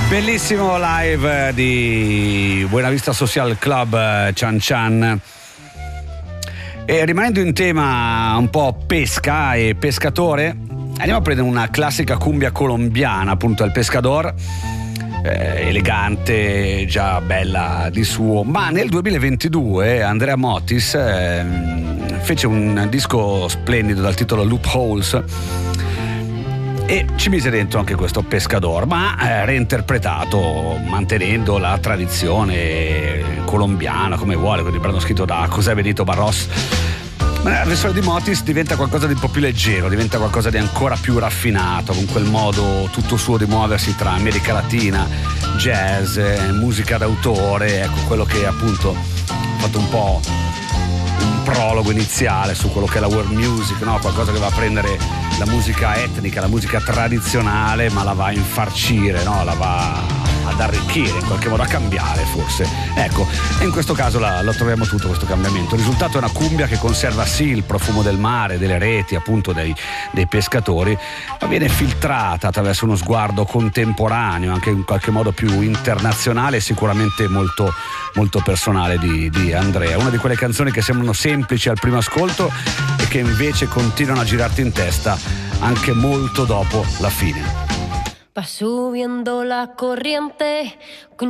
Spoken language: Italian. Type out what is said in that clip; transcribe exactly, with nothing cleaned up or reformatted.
Bellissimo live di Buena Vista Social Club Chan Chan. E rimanendo in tema un po' pesca e pescatore, andiamo a prendere una classica cumbia colombiana, appunto il Pescador, eh, elegante, già bella di suo, ma nel duemilaventidue Andrea Motis eh, fece un disco splendido dal titolo Loopholes e ci mise dentro anche questo Pescador, ma eh, reinterpretato, mantenendo la tradizione colombiana come vuole, con il brano scritto da José Benito Barros. Ma la versione di Motis diventa qualcosa di un po' più leggero, diventa qualcosa di ancora più raffinato, con quel modo tutto suo di muoversi tra America Latina, jazz, eh, musica d'autore, ecco quello che appunto ha fatto un po' un prologo iniziale su quello che è la world music, no? Qualcosa che va a prendere la musica etnica, la musica tradizionale, ma la va a infarcire, no? La va ad arricchire, in qualche modo a cambiare forse. Ecco, e in questo caso la, lo troviamo tutto questo cambiamento. Il risultato è una cumbia che conserva sì il profumo del mare, delle reti, appunto dei, dei pescatori, ma viene filtrata attraverso uno sguardo contemporaneo, anche in qualche modo più internazionale e sicuramente molto, molto personale di, di Andrea. Una di quelle canzoni che sembrano semplici al primo ascolto e che invece continuano a girarti in testa anche molto dopo la fine. Va subiendo la corriente.